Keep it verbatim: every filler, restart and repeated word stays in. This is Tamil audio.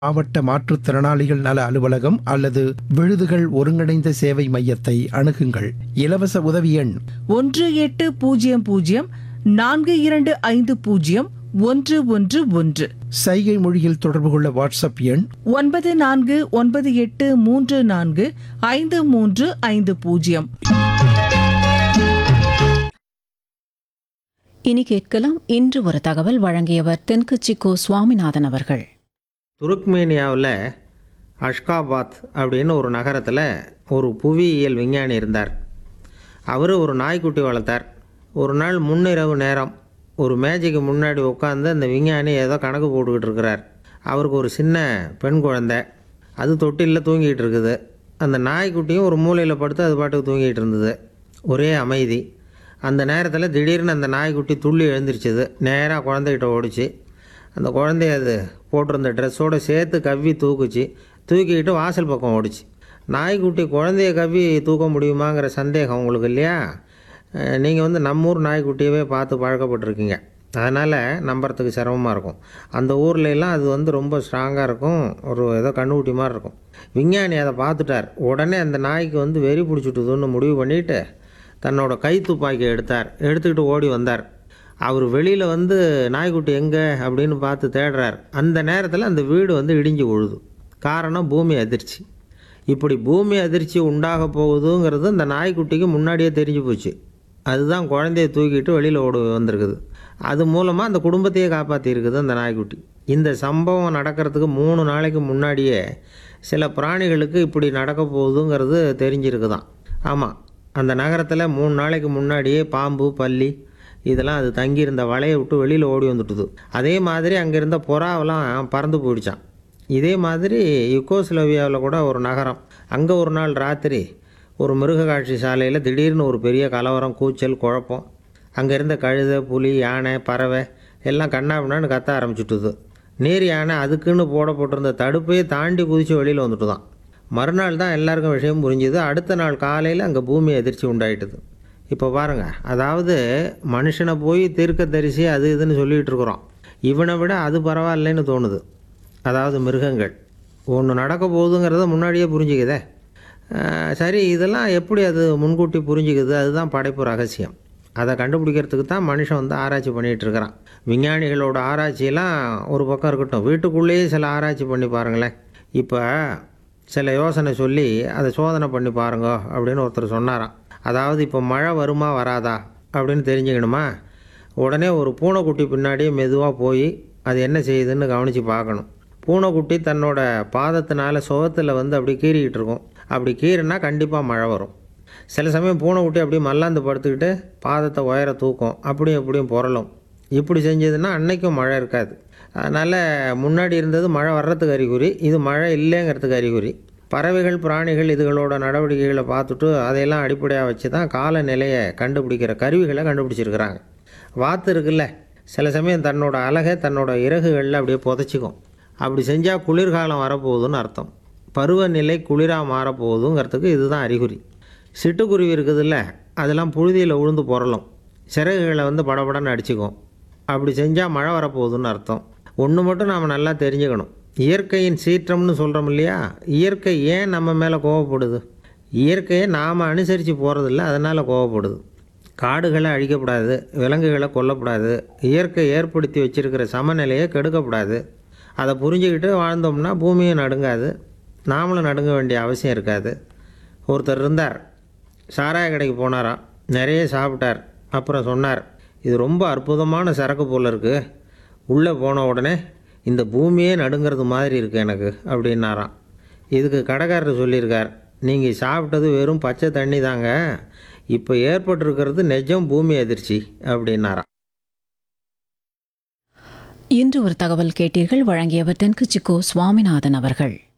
மாவட்ட மாற்றுத்திறனாளிகள் நல அலுவலகம் அல்லது விழுதுகள் ஒருங்கிணைந்த சேவை மையத்தை அணுகுங்கள். இலவச உதவி எண் ஒன்று எட்டு பூஜ்ஜியம் பூஜ்ஜியம் நான்கு இரண்டு ஐந்து பூஜ்ஜியம் ஒன்று ஒன்று ஒன்று. சைகை மொழியில் தொடர்பு கொள்ள வாட்ஸ்அப் எண் ஒன்பது நான்கு ஒன்பது எட்டு மூன்று நான்கு ஐந்து மூன்று ஐந்து பூஜ்ஜியம். இனி கேட்கலாம் இன்று ஒரு தகவல். வழங்கியவர் தென்கட்சிக்கோ சுவாமிநாதன் அவர்கள். துருக்மேனியாவில் அஷ்காபாத் அப்படின்னு ஒரு நகரத்தில் ஒரு புவியியல் விஞ்ஞானி இருந்தார். அவர் ஒரு நாய்க்குட்டி வளர்த்தார். ஒரு நாள் முன்னிரவு நேரம் ஒரு மேஜைக்கு முன்னாடி உட்காந்து அந்த விஞ்ஞானி ஏதோ கணக்கு போட்டுக்கிட்டு இருக்கிறார். அவருக்கு ஒரு சின்ன பெண் குழந்தை, அது தொட்டிலில் தூங்கிட்டு இருக்குது. அந்த நாய்க்குட்டியும் ஒரு மூலையில் படுத்து அது பாட்டுக்கு தூங்கிட்டு இருந்தது. ஒரே அமைதி. அந்த நேரத்தில் திடீர்னு அந்த நாய்க்குட்டி துள்ளி எழுந்திரிச்சிது. நேராக குழந்தைகிட்ட ஓடிச்சு. அந்த குழந்தைய அது போட்டிருந்த ட்ரெஸ்ஸோடு சேர்த்து கவ்வி தூக்குச்சு. தூக்கிக்கிட்டு வாசல் பக்கம் ஓடிச்சு. நாய்க்குட்டி குழந்தைய கவ்வி தூக்க முடியுமாங்கிற சந்தேகம் உங்களுக்கு இல்லையா? நீங்கள் வந்து நம்மூர் நாய்க்குட்டியவே பார்த்து பழக்கப்பட்டிருக்கீங்க, அதனால் நம்புறதுக்கு சிரமமாக இருக்கும். அந்த ஊர்லெலாம் அது வந்து ரொம்ப ஸ்ட்ராங்காக இருக்கும், ஒரு ஏதோ கண்ணுக்குட்டி மாதிரி இருக்கும். விஞ்ஞானி அதை பார்த்துட்டார். உடனே அந்த நாய்க்கு வந்து வெறி பிடிச்சிட்டுதுன்னு முடிவு பண்ணிவிட்டு தன்னோட கை துப்பாக்கி எடுத்தார். எடுத்துக்கிட்டு ஓடி வந்தார். அவர் வெளியில் வந்து நாய்க்குட்டி எங்கே அப்படின்னு பார்த்து தேடுறார். அந்த நேரத்தில் அந்த வீடு வந்து இடிஞ்சு விழுது. காரணம் பூமி அதிர்ச்சி. இப்படி பூமி அதிர்ச்சி உண்டாக போகுதுங்கிறது அந்த நாய்க்குட்டிக்கு முன்னாடியே தெரிஞ்சு போச்சு. அதுதான் குழந்தைய தூக்கிட்டு வெளியில் ஓடி வந்திருக்குது. அது மூலமாக அந்த குடும்பத்தையே காப்பாற்றிருக்குது அந்த நாய்க்குட்டி. இந்த சம்பவம் நடக்கிறதுக்கு மூணு நாளைக்கு முன்னாடியே சில பிராணிகளுக்கு இப்படி நடக்க போகுதுங்கிறது தெரிஞ்சிருக்குதான். ஆமாம், அந்த நகரத்தில் மூணு நாளைக்கு முன்னாடியே பாம்பு, பல்லி இதெல்லாம் அது தங்கியிருந்த வலையை விட்டு வெளியில் ஓடி வந்துட்டுது. அதே மாதிரி அங்கே இருந்த புறாவெல்லாம் பறந்து போயிடுச்சான். இதே மாதிரி யுகோஸ்லோவியாவில் கூட ஒரு நகரம், அங்கே ஒரு நாள் ராத்திரி ஒரு மிருக காட்சி சாலையில் திடீர்னு ஒரு பெரிய கலவரம், கூச்சல், குழப்பம். அங்கே இருந்த கழுதை, புலி, யானை, பறவை எல்லாம் கண்ணாபின்னான்னு கத்த ஆரம்பிச்சுட்டுது. நீர் யானை அதுக்குன்னு போடப்பட்டிருந்த தடுப்பையே தாண்டி குதித்து வெளியில் வந்துட்டு தான். மறுநாள் தான் எல்லாருக்கும் விஷயம் புரிஞ்சுது. அடுத்த நாள் காலையில் அங்கே பூமி அதிர்ச்சி உண்டாயிட்டுது. இப்போ பாருங்கள், அதாவது மனுஷனை போய் தீர்க்க தரிசி அது இதுன்னு சொல்லிகிட்டு இருக்கிறோம். இவனை விட அது பரவாயில்லைன்னு தோணுது. அதாவது மிருகங்கள் ஒன்று நடக்க போகுதுங்கிறத முன்னாடியே புரிஞ்சுக்குதே. சரி, இதெல்லாம் எப்படி அது முன்கூட்டி புரிஞ்சுக்குது? அதுதான் படைப்பு ரகசியம். அதை கண்டுபிடிக்கிறதுக்கு தான் மனுஷன் வந்து ஆராய்ச்சி பண்ணிகிட்டு இருக்கிறான். விஞ்ஞானிகளோட ஆராய்ச்சியெல்லாம் ஒரு பக்கம் இருக்கட்டும், வீட்டுக்குள்ளேயே சில ஆராய்ச்சி பண்ணி பாருங்களேன். இப்போ சில யோசனை சொல்லி அதை சோதனை பண்ணி பாருங்க அப்படின்னு ஒருத்தர் சொன்னாராம். அதாவது இப்போ மழை வருமா வராதா அப்படின்னு தெரிஞ்சுக்கணுமா, உடனே ஒரு பூனைக்குட்டி பின்னாடியே மெதுவாக போய் அது என்ன செய்யுதுன்னு கவனித்து பார்க்கணும். பூனைக்குட்டி தன்னோட பாதத்தினால சுகத்தில் வந்து அப்படி கீறிக்கிட்டு இருக்கும். அப்படி கீறினா கண்டிப்பாக மழை வரும். சில சமயம் பூனைக்குட்டி அப்படியே மல்லாந்து படுத்துக்கிட்டு பாதத்தை உயர தூக்கும், அப்படியும் எப்படியும் புரளும். இப்படி செஞ்சதுன்னா அன்னைக்கும் மழை இருக்காது. அதனால் முன்னாடி இருந்தது மழை வர்றதுக்கு அறிகுறி, இது மழை இல்லைங்கிறதுக்கு அறிகுறி. பறவைகள், பிராணிகள் இதுகளோட நடவடிக்கைகளை பார்த்துட்டு அதையெல்லாம் அடிப்படையாக வச்சு தான் காலநிலையை கண்டுபிடிக்கிற கருவிகளை கண்டுபிடிச்சிருக்கிறாங்க. வாத்து இருக்குல்ல, சில சமயம் தன்னோட அழகை தன்னோட இறகுகளில் அப்படியே புதைச்சிக்கும். அப்படி செஞ்சால் குளிர்காலம் வரப்போகுதுன்னு அர்த்தம். பருவநிலை குளிராக மாறப்போகுதுங்கிறதுக்கு இதுதான் அறிகுறி. சிட்டுக்குருவி இருக்குதுல்ல, அதெல்லாம் புழுதியில் உழுந்து புரளும், சிறகுகளை வந்து படபடன்னு அடிச்சுக்கும். அப்படி செஞ்சால் மழை வரப்போகுதுன்னு அர்த்தம். ஒன்று மட்டும் நாம் நல்லா தெரிஞ்சுக்கணும், இயற்கையின் சீற்றம்னு சொல்கிறோம் இல்லையா, இயற்கை ஏன் நம்ம மேலே கோவப்படுது? இயற்கையை நாம் அனுசரித்து போகிறதில்ல, அதனால் கோவப்படுது. காடுகளை அழிக்கப்படாது, விலங்குகளை கொல்லக்கூடாது, இயற்கை ஏற்படுத்தி வச்சுருக்கிற சமநிலையை கெடுக்கக்கூடாது. அதை புரிஞ்சுக்கிட்டு வாழ்ந்தோம்னா பூமியும் நடுங்காது, நாமளும் நடுங்க வேண்டிய அவசியம் இருக்காது. ஒருத்தர் இருந்தார், சாராய கடைக்கு போனாராம், நிறைய சாப்பிட்டார். அப்புறம் சொன்னார், இது ரொம்ப அற்புதமான சரக்கு போல் இருக்குது. உள்ளே போன உடனே இந்த பூமியே நடுங்கிறது மாதிரி இருக்குது எனக்கு அப்படின்னாராம். இதுக்கு கடைக்காரர் சொல்லியிருக்கார், நீங்கள் சாப்பிட்டது வெறும் பச்சை தண்ணி தாங்க, இப்போ ஏற்பட்டிருக்கிறது நிஜம் பூமி அதிர்ச்சி அப்படின்னாராம். இன்று ஒரு தகவல் கேட்டீர்கள். வழங்கியவர் தென்கட்சிக்கோ சுவாமிநாதன் அவர்கள்.